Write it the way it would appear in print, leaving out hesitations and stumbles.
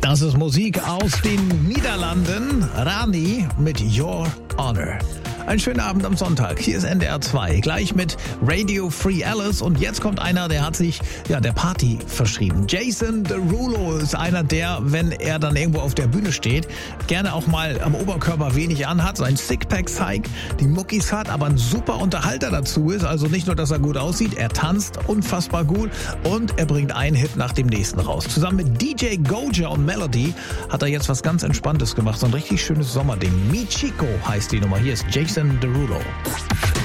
Das ist Musik aus den Niederlanden. Rani mit Your Honor. Einen schönen Abend am Sonntag. Hier ist NDR 2. Gleich mit Radio Free Alice. Und jetzt kommt einer, der hat sich der Party verschrieben. Jason Derulo ist einer, der, wenn er dann irgendwo auf der Bühne steht, gerne auch mal am Oberkörper wenig anhat, sein Sixpack zeigt, die Muckis hat, aber ein super Unterhalter dazu ist. Also nicht nur, dass er gut aussieht, er tanzt unfassbar gut und er bringt einen Hit nach dem nächsten raus. Zusammen mit DJ Goja und Melody hat er jetzt was ganz Entspanntes gemacht. So ein richtig schönes Sommerding. Mi Chico heißt die Nummer. Hier ist Jason Derulo.